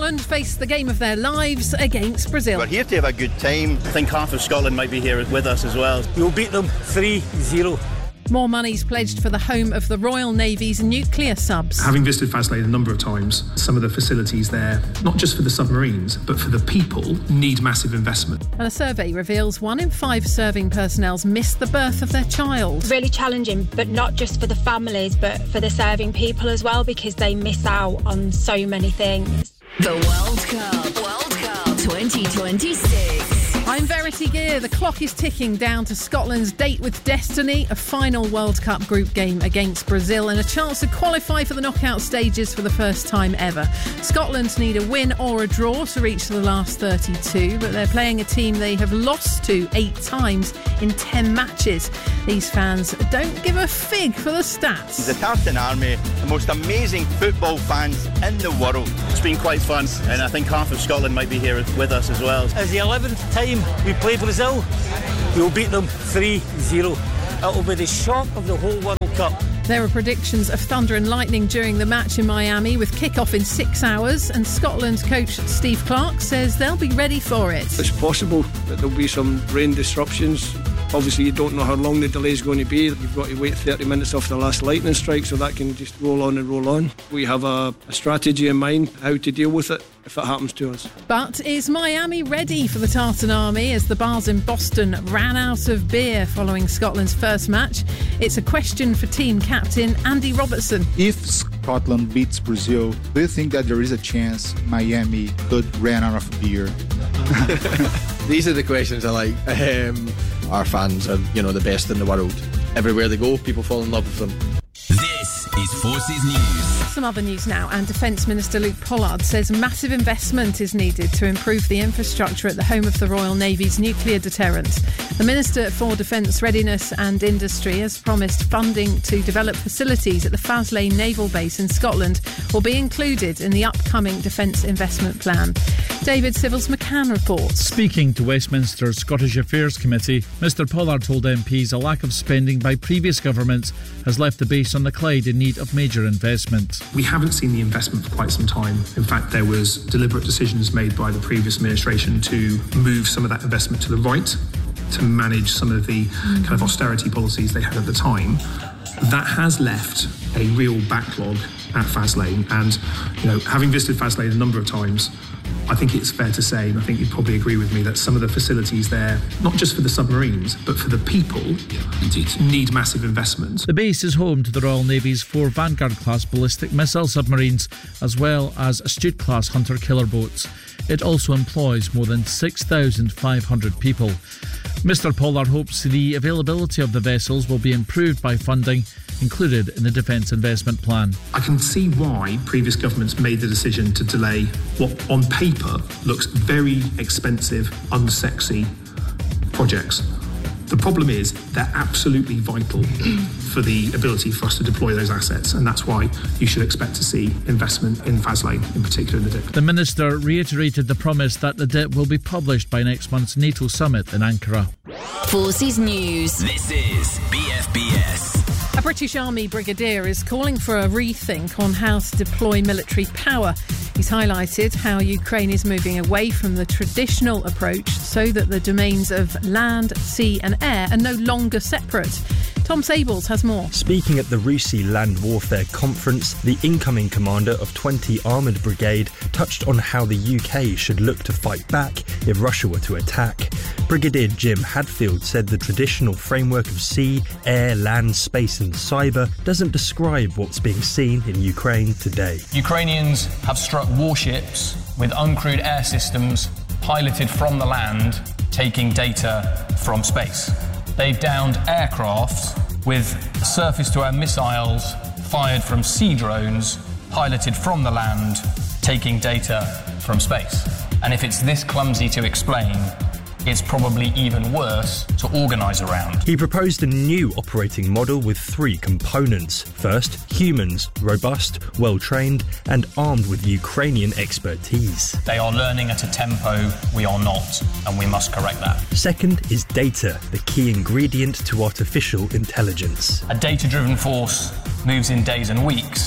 Scotland face the game of their lives against Brazil. We're here to have a good time. I think half of Scotland might be here with us as well. We'll beat them 3-0. More money's pledged for the home of the Royal Navy's nuclear subs. Having visited Faslane a number of times, some of the facilities there, not just for the submarines, but for the people, need massive investment. And a survey reveals 1 in 5 serving personnel's missed the birth of their child. Really challenging, but not just for the families, but for the serving people as well, because they miss out on so many things. The World Cup 2026. I'm Verity Gear. The clock is ticking down to Scotland's date with destiny, a final World Cup group game against Brazil and a chance to qualify for the knockout stages for the first time ever. Scotland need a win or a draw to reach the last 32, but they're playing a team they have lost to 8 times in 10 matches. These fans don't give a fig for the stats. The Tartan Army, the most amazing football fans in the world. It's been quite fun, and I think half of Scotland might be here with us as well. As the 11th time we play Brazil, we'll beat them 3-0. It'll be the shock of the whole World Cup. There are predictions of thunder and lightning during the match in Miami, with kick-off in 6 hours, and Scotland coach Steve Clarke says they'll be ready for it. It's possible that there'll be some rain disruptions. Obviously, you don't know how long the delay is going to be. You've got to wait 30 minutes after the last lightning strike, so that can just roll on and roll on. We have a strategy in mind how to deal with it if it happens to us. But is Miami ready for the Tartan Army as the bars in Boston ran out of beer following Scotland's first match? It's a question for team captain Andy Robertson. If Scotland beats Brazil, do you think that there is a chance Miami could run out of beer? These are the questions I like. Our fans are, the best in the world. Everywhere they go, people fall in love with them. This is Forces News. Some other news now, and Defence Minister Luke Pollard says massive investment is needed to improve the infrastructure at the home of the Royal Navy's nuclear deterrent. The Minister for Defence Readiness and Industry has promised funding to develop facilities at the Faslane Naval Base in Scotland will be included in the upcoming Defence Investment Plan. David Sybil's McCann reports. Speaking to Westminster's Scottish Affairs Committee, Mr Pollard told MPs a lack of spending by previous governments has left the base on the Clyde in need of major investment. We haven't seen the investment for quite some time. In fact, there was deliberate decisions made by the previous administration to move some of that investment to the right, to manage some of the kind of austerity policies they had at the time. That has left a real backlog at Faslane, and having visited Faslane a number of times, I think it's fair to say, and I think you'd probably agree with me, that some of the facilities there, not just for the submarines, but for the people, need massive investment. The base is home to the Royal Navy's 4 Vanguard-class ballistic missile submarines, as well as Astute-class hunter-killer boats. It also employs more than 6,500 people. Mr Pollard hopes the availability of the vessels will be improved by funding included in the Defence Investment Plan. I can see why previous governments made the decision to delay what on paper looks very expensive, unsexy projects. The problem is they're absolutely vital for the ability for us to deploy those assets, and that's why you should expect to see investment in Faslane, in particular in the DIP. The Minister reiterated the promise that the DIP will be published by next month's NATO summit in Ankara. Forces News. This is BFBS. A British Army brigadier is calling for a rethink on how to deploy military power. He's highlighted how Ukraine is moving away from the traditional approach so that the domains of land, sea and air are no longer separate. Tom Sables has more. Speaking at the RUSI Land Warfare Conference, the incoming commander of 20 Armoured Brigade touched on how the UK should look to fight back if Russia were to attack. Brigadier Jim Hadfield said the traditional framework of sea, air, land, space and cyber doesn't describe what's being seen in Ukraine today. Ukrainians have struck warships with uncrewed air systems piloted from the land, taking data from space. They've downed aircraft with surface-to-air missiles fired from sea drones, piloted from the land, taking data from space. And if it's this clumsy to explain, it's probably even worse to organise around. He proposed a new operating model with 3 components. First, humans, robust, well-trained and armed with Ukrainian expertise. They are learning at a tempo we are not, and we must correct that. Second is data, the key ingredient to artificial intelligence. A data-driven force moves in days and weeks.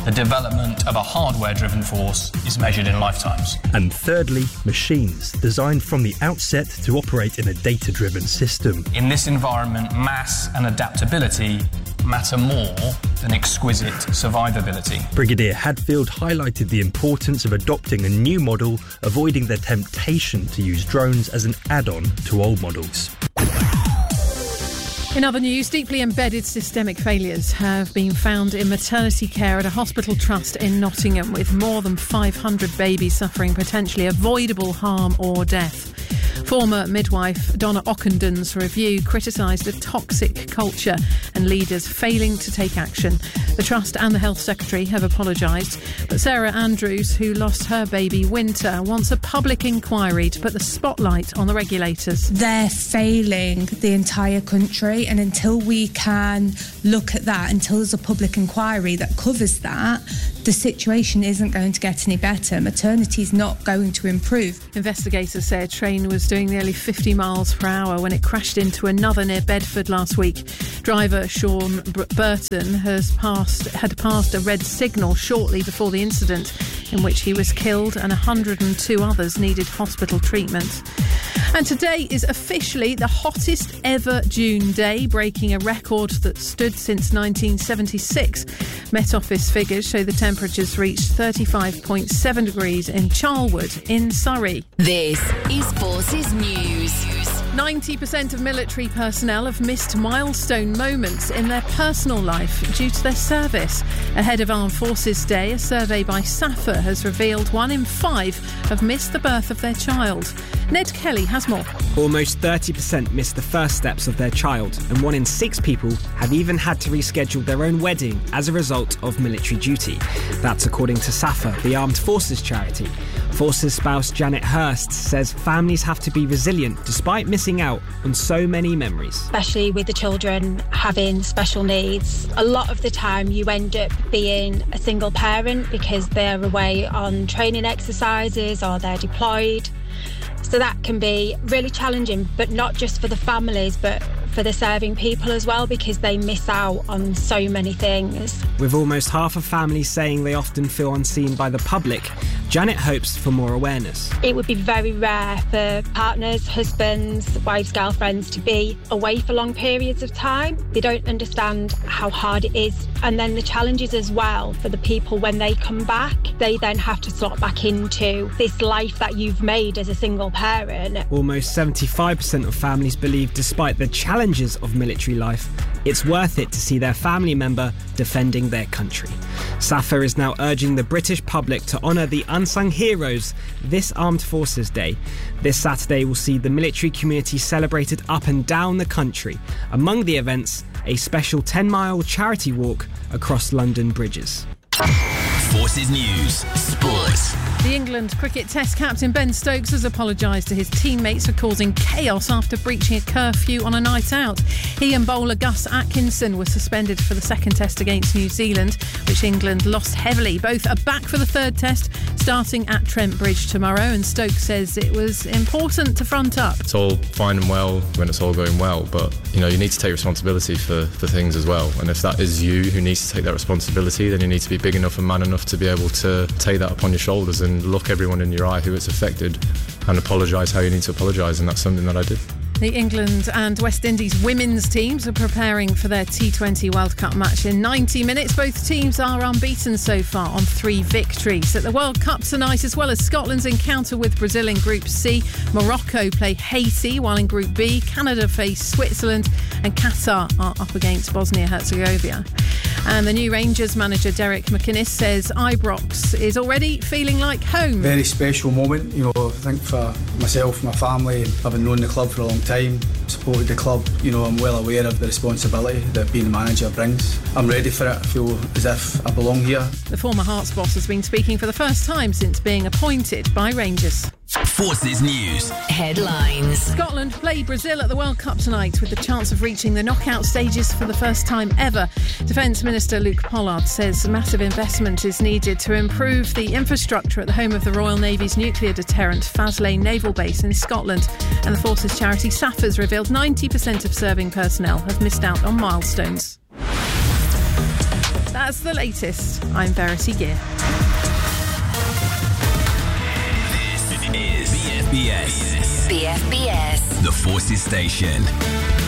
The development of a hardware-driven force is measured in lifetimes. And thirdly, machines, designed from the outset to operate in a data-driven system. In this environment, mass and adaptability matter more than exquisite survivability. Brigadier Hadfield highlighted the importance of adopting a new model, avoiding the temptation to use drones as an add-on to old models. In other news, deeply embedded systemic failures have been found in maternity care at a hospital trust in Nottingham, with more than 500 babies suffering potentially avoidable harm or death. Former midwife Donna Ockendon's review criticised a toxic culture and leaders failing to take action. The Trust and the Health Secretary have apologised, but Sarah Andrews, who lost her baby Winter, wants a public inquiry to put the spotlight on the regulators. They're failing the entire country, and until we can look at that, until there's a public inquiry that covers that, the situation isn't going to get any better. Maternity is not going to improve. Investigators say a train was doing nearly 50 miles per hour when it crashed into another near Bedford last week. Driver Sean Burton had passed a red signal shortly before the incident, in which he was killed and 102 others needed hospital treatment. And today is officially the hottest ever June day, breaking a record that stood since 1976. Met Office figures show the temperatures reached 35.7 degrees in Charlwood in Surrey. This is Forces News. 90% of military personnel have missed milestone moments in their personal life due to their service. Ahead of Armed Forces Day, a survey by SAFA has revealed 1 in 5 have missed the birth of their child. Ned Kelly has more. Almost 30% missed the first steps of their child, and 1 in 6 people have even had to reschedule their own wedding as a result of military duty. That's according to SAFA, the Armed Forces charity. Forces spouse Janet Hurst says families have to be resilient despite missing out on so many memories. Especially with the children having special needs. A lot of the time you end up being a single parent because they're away on training exercises or they're deployed. So that can be really challenging, but not just for the families, but for the serving people as well, because they miss out on so many things. With almost half of families saying they often feel unseen by the public, Janet hopes for more awareness. It would be very rare for partners, husbands, wives, girlfriends to be away for long periods of time. They don't understand how hard it is. And then the challenges as well for the people when they come back. They then have to slot back into this life that you've made as a single parent. Almost 75% of families believe, despite the challenges of military life, it's worth it to see their family member defending their country. SAFA is now urging the British public to honour the unsung heroes this Armed Forces Day. This Saturday will see the military community celebrated up and down the country. Among the events, a special 10-mile charity walk across London bridges. Forces News Sports. The England cricket test captain Ben Stokes has apologised to his teammates for causing chaos after breaching a curfew on a night out. He and bowler Gus Atkinson were suspended for the second test against New Zealand, which England lost heavily. Both are back for the third test, starting at Trent Bridge tomorrow, and Stokes says it was important to front up. It's all fine and well when it's all going well, but you need to take responsibility for things as well, and if that is you who needs to take that responsibility, then you need to be big enough and man enough to be able to take that upon your shoulders and look everyone in your eye who it's affected and apologise how you need to apologise, and that's something that I did. The England and West Indies women's teams are preparing for their T20 World Cup match in 90 minutes. Both teams are unbeaten so far on 3 victories. At the World Cup tonight, as well as Scotland's encounter with Brazil in Group C, Morocco play Haiti, while in Group B, Canada face Switzerland and Qatar are up against Bosnia-Herzegovina. And the new Rangers manager Derek McInnes says Ibrox is already feeling like home. Very special moment, I think for myself, my family, having known the club for a long time, supported the club, I'm well aware of the responsibility that being the manager brings. I'm ready for it. I feel as if I belong here. The former Hearts boss has been speaking for the first time since being appointed by Rangers. Forces News Headlines. Scotland play Brazil at the World Cup tonight with the chance of reaching the knockout stages for the first time ever. Defence Minister Luke Pollard says massive investment is needed to improve the infrastructure at the home of the Royal Navy's nuclear deterrent Faslane Naval Base in Scotland. And the Forces charity SAFA's revealed 90% of serving personnel have missed out on milestones. That's the latest. I'm Verity Gear. This is BFBS. BFBS. The Forces Station.